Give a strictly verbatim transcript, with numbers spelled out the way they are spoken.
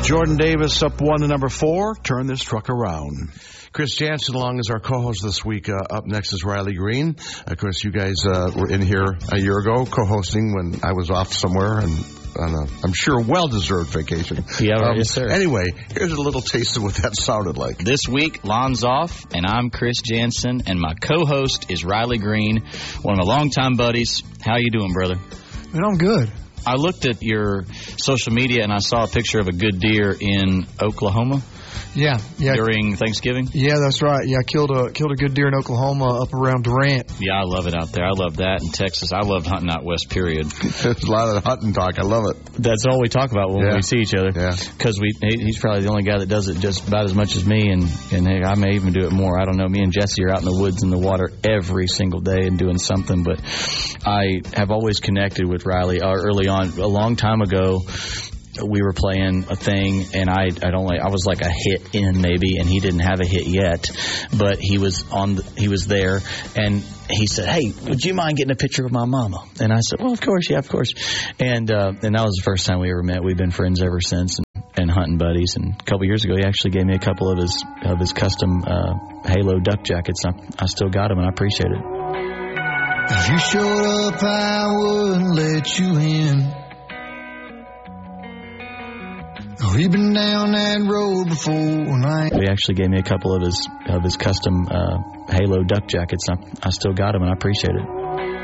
Jordan Davis up one to number four. Turn this truck around. Chris Jansen along as our co-host this week. Uh, up next is Riley Green. Of course, you guys uh, were in here a year ago co-hosting when I was off somewhere and on a, I'm sure, well-deserved vacation. Yeah, um, yes, sir. Anyway, here's a little taste of what that sounded like. This week, Lon's off, and I'm Chris Jansen, and my co-host is Riley Green, one of my longtime buddies. How you doing, brother? Man, I'm good. I looked at your social media, and I saw a picture of a good deer in Oklahoma. Yeah, yeah. During Thanksgiving? Yeah, that's right. Yeah, I killed a killed a good deer in Oklahoma up around Durant. Yeah, I love it out there. I love that in Texas. I loved hunting out west, period. There's a lot of hunting talk. I love it. That's all we talk about when yeah. we see each other. Yeah. Because we he's probably the only guy that does it just about as much as me, and, and hey, I may even do it more. I don't know. Me and Jesse are out in the woods in the water every single day and doing something, but I have always connected with Riley uh, early on. A long time ago, we were playing a thing, and I I don't like I was like a hit in maybe, and he didn't have a hit yet, but he was on the, he was there, and he said, "Hey, would you mind getting a picture of my mama?" And I said, "Well, of course, yeah, of course." And uh, and that was the first time we ever met. We've been friends ever since, and, and hunting buddies. And a couple years ago, he actually gave me a couple of his of his custom uh, Halo duck jackets. I, I still got them, and I appreciate it. If you showed up, I wouldn't let you in. We've been down that road before. And I... He actually gave me a couple of his of his custom uh, Halo duck jackets. I, I still got them, and I appreciate it.